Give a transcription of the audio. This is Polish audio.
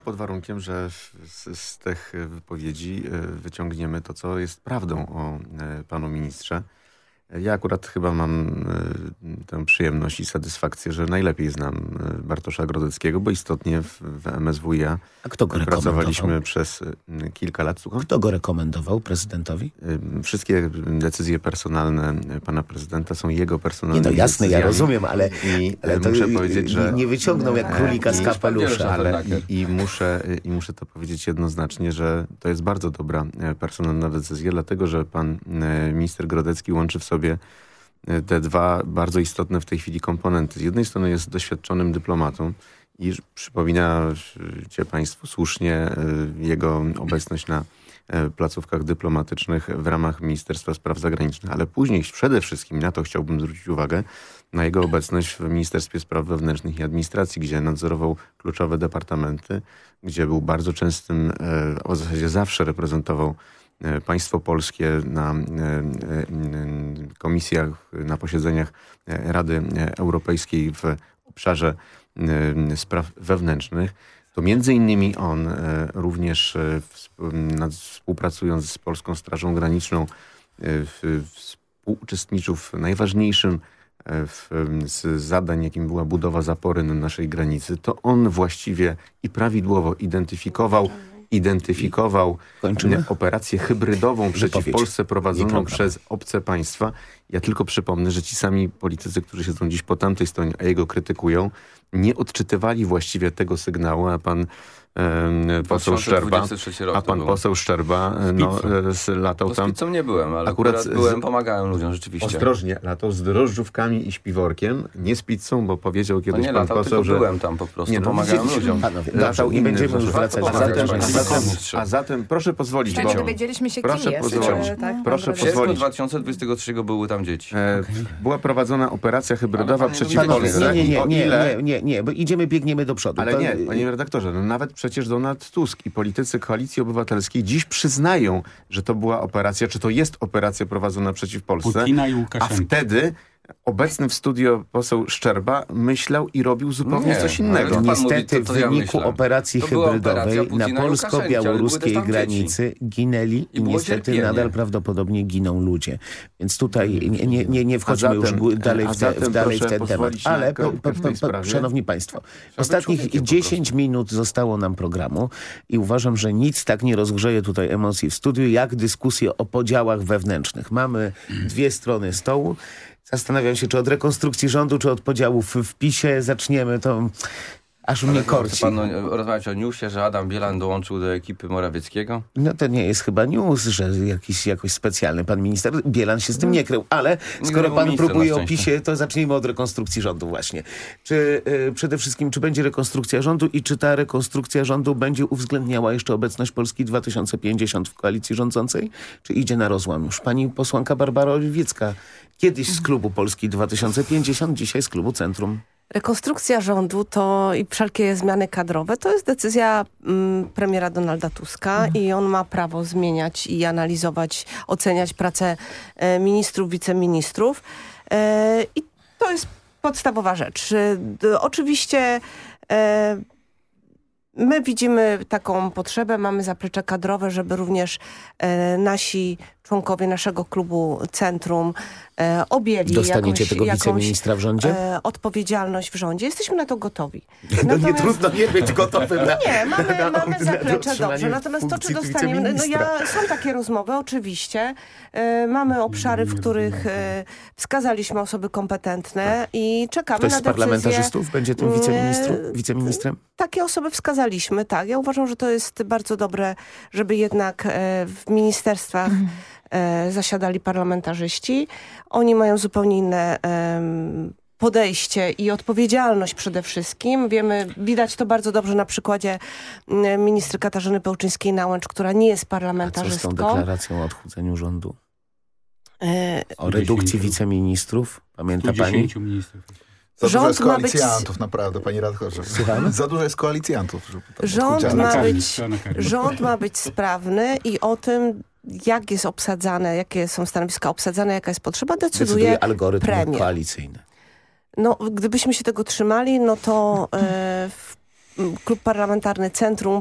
Pod warunkiem, że z tych wypowiedzi wyciągniemy to, co jest prawdą o panu ministrze. Ja akurat chyba mam tę przyjemność i satysfakcję, że najlepiej znam Bartosza Grodeckiego, bo istotnie w MSWiA A kto go pracowaliśmy przez kilka lat. Słucham? Kto go rekomendował prezydentowi? Wszystkie decyzje personalne pana prezydenta są jego personalnymi Nie, no jasne, decyzjami. ja rozumiem, ale to muszę powiedzieć, że nie wyciągnął jak królika z kapelusza. Ale muszę to powiedzieć jednoznacznie, że to jest bardzo dobra personalna decyzja, dlatego że pan minister Grodecki łączy w sobie te dwa bardzo istotne w tej chwili komponenty. Z jednej strony jest doświadczonym dyplomatą i przypominacie państwu słusznie jego obecność na placówkach dyplomatycznych w ramach Ministerstwa Spraw Zagranicznych, ale później przede wszystkim, na to chciałbym zwrócić uwagę, na jego obecność w Ministerstwie Spraw Wewnętrznych i Administracji, gdzie nadzorował kluczowe departamenty, gdzie był bardzo częstym, w zasadzie zawsze reprezentował państwo polskie na komisjach, na posiedzeniach Rady Europejskiej w obszarze spraw wewnętrznych. To między innymi on również współpracując z Polską Strażą Graniczną współuczestniczył w najważniejszym z zadań, jakim była budowa zapory na naszej granicy. To on właściwie i prawidłowo identyfikował operację hybrydową przeciw Polsce prowadzoną przez obce państwa. Ja tylko przypomnę, że ci sami politycy, którzy siedzą dziś po tamtej stronie, a jego krytykują, nie odczytywali właściwie tego sygnału, a pan poseł Szczerba latał tam. Z pizzą nie byłem, ale akurat pomagałem ludziom rzeczywiście. Ostrożnie, latał z drożdżówkami i śpiworkiem, nie z pizzą, bo powiedział kiedyś pan poseł, że... byłem tam po prostu, pomagałem ludziom. Panowie, latał i będziemy już wracać. A zatem proszę pozwolić, bo... dowiedzieliśmy się, kim jest. Proszę w pozwolić. 2023 były tam dzieci. Była prowadzona operacja hybrydowa przeciw Polsce. Nie, bo biegniemy do przodu. Ale nie, panie redaktorze, nawet przecież Donald Tusk i politycy Koalicji Obywatelskiej dziś przyznają, że to była operacja, czy to jest operacja prowadzona przeciw Polsce. Putina i Łukaszenki. A wtedy obecny w studio poseł Szczerba myślał i robił zupełnie coś innego. Niestety w wyniku operacji hybrydowej na polsko-białoruskiej granicy ginęli i niestety nadal prawdopodobnie giną ludzie. Więc tutaj nie wchodźmy już dalej w ten temat. Ale szanowni państwo, ostatnich 10 minut zostało nam programu i uważam, że nic tak nie rozgrzeje tutaj emocji w studiu, jak dyskusje o podziałach wewnętrznych. Mamy dwie strony stołu. Zastanawiam się, czy od rekonstrukcji rządu, czy od podziałów w PiS-ie zaczniemy, to aż mnie korci. Pan rozmawiać o newsie, że Adam Bielan dołączył do ekipy Morawieckiego? No to nie jest chyba news, że jakoś specjalny pan minister Bielan się z tym nie krył, ale skoro pan próbuje o PiS-ie, to zacznijmy od rekonstrukcji rządu właśnie. Przede wszystkim, czy będzie rekonstrukcja rządu i czy ta rekonstrukcja rządu będzie uwzględniała jeszcze obecność Polski 2050 w koalicji rządzącej? Czy idzie na rozłam już? Pani posłanka Barbara Oliwiecka, kiedyś z klubu Polski 2050, dzisiaj z klubu Centrum. Rekonstrukcja rządu to i wszelkie zmiany kadrowe to jest decyzja premiera Donalda Tuska i on ma prawo zmieniać i analizować, oceniać pracę ministrów, wiceministrów. I to jest podstawowa rzecz. Oczywiście my widzimy taką potrzebę, mamy zaplecze kadrowe, żeby również nasi członkowie naszego klubu Centrum objęli Dostaniecie tego wiceministra w rządzie? Odpowiedzialność w rządzie. Jesteśmy na to gotowi. Natomiast... nie trudno nie być gotowym mamy zaplecze, dobrze. Natomiast to, czy dostaniemy... są takie rozmowy, oczywiście. Mamy obszary, w których wskazaliśmy osoby kompetentne i czekamy na decyzję. Ktoś z parlamentarzystów będzie tym wiceministrem? Takie osoby wskazaliśmy, tak. Ja uważam, że to jest bardzo dobre, żeby jednak w ministerstwach zasiadali parlamentarzyści. Oni mają zupełnie inne podejście i odpowiedzialność przede wszystkim. Widać to bardzo dobrze na przykładzie ministry Katarzyny Pełczyńskiej-Nałęcz, która nie jest parlamentarzystką. A co z tą deklaracją o odchudzeniu rządu? O redukcji wiceministrów? Pamięta pani? ministrów. Za dużo jest koalicjantów, naprawdę, pani redaktorze. Za dużo jest koalicjantów. Rząd ma być sprawny i o tym, jak jest obsadzane, jakie są stanowiska obsadzane, jaka jest potrzeba, decyduje algorytm koalicyjny. No, gdybyśmy się tego trzymali, no to Klub Parlamentarny Centrum